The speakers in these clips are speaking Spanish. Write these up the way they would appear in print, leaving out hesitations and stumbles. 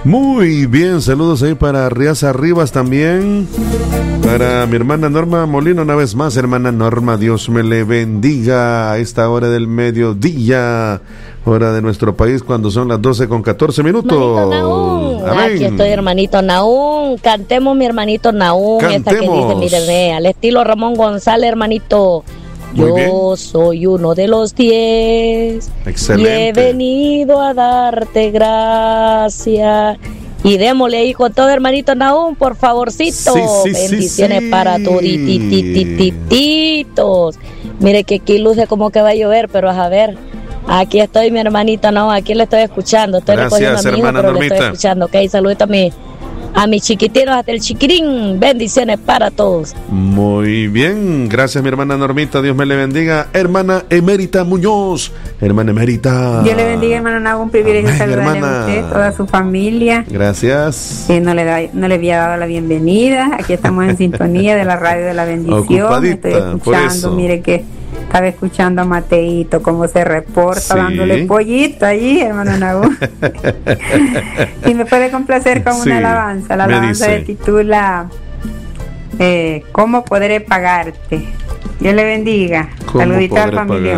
Muy bien, saludos ahí para Riaza Rivas también. Para mi hermana Norma Molina, una vez más, hermana Norma, Dios me le bendiga a esta hora del mediodía, hora de nuestro país, cuando son las 12:14. Amén. Aquí estoy, hermanito Naún. Cantemos, mi hermanito Naún. Cantemos. Esta que dice, mire, al estilo Ramón González, hermanito. Yo soy uno de los 10. Excelente. Y he venido a darte gracias. Y démosle ahí con todo, hermanito Naún, por favorcito. Bendiciones para todititos. Mire que aquí luce como que va a llover, pero a ver. Aquí estoy, mi hermanito Naún, aquí le estoy escuchando. Estoy recogiendo a mi hijo, pero le estoy escuchando. Ok, saludito a mis chiquitinos hasta el chiquirín. Bendiciones para todos. Muy bien, gracias mi hermana Normita, Dios me le bendiga. Hermana Emérita Muñoz, hermana Emérita. Dios le bendiga, hermano Nago, un privilegio saludarle a usted, toda su familia. Gracias. No le había dado la bienvenida, aquí estamos en sintonía de la radio de la bendición. Ocupadita, estoy escuchando, mire que estaba escuchando a Mateito cómo se reporta, sí, dándole pollito allí, hermano Nago. Y me puede complacer con una alabanza. La alabanza se titula ¿Cómo podré pagarte? Dios le bendiga. Saludita al familia.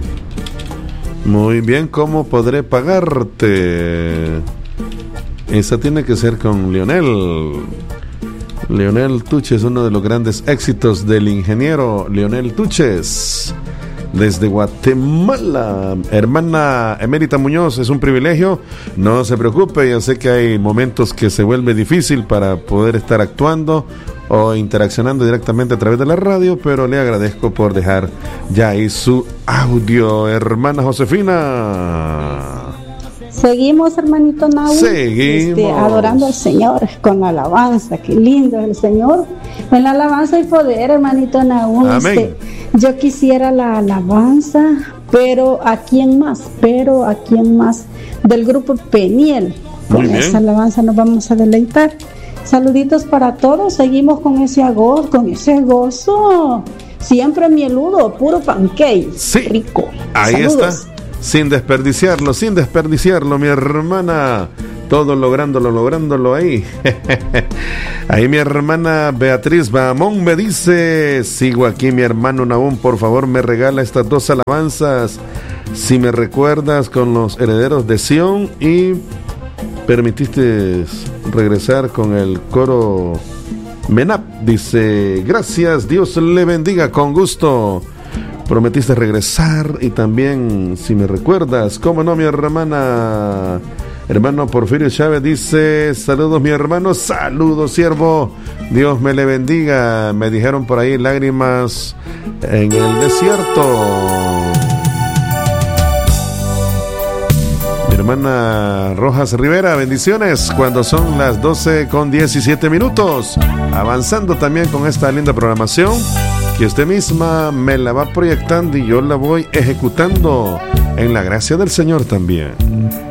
Muy bien, ¿cómo podré pagarte? Esa tiene que ser con Leonel Tuches, uno de los grandes éxitos del ingeniero Leonel Tuches, desde Guatemala. Hermana Emérita Muñoz, es un privilegio, no se preocupe, yo sé que hay momentos que se vuelve difícil para poder estar actuando o interaccionando directamente a través de la radio, pero le agradezco por dejar ya ahí su audio. Hermana Josefina. Seguimos, hermanito Naúl. Seguimos. Adorando al Señor con alabanza. Qué lindo es el Señor. En la alabanza hay poder, hermanito Naúl. Amén. Yo quisiera la alabanza, pero ¿a quién más? Del grupo Peniel. Con esa alabanza nos vamos a deleitar. Saluditos para todos. Seguimos con ese gozo. Siempre mieludo, puro pancake. Sí. Rico. Ahí Saludos. está. Sin desperdiciarlo, mi hermana. Todo lográndolo ahí. Ahí mi hermana Beatriz Bahamón me dice: sigo aquí, mi hermano Naún, por favor me regala estas 2 alabanzas. Si me recuerdas, con los herederos de Sión, y permitiste regresar con el coro Menap. Dice: gracias, Dios le bendiga, con gusto. Prometiste regresar, y también, si me recuerdas, cómo no, mi hermana. Hermano Porfirio Chávez dice: saludos, mi hermano, saludos, siervo, Dios me le bendiga. Me dijeron por ahí lágrimas en el desierto. Mi hermana Rojas Rivera, bendiciones, cuando son las 12:17. Avanzando también con esta linda programación que usted misma me la va proyectando y yo la voy ejecutando en la gracia del Señor también.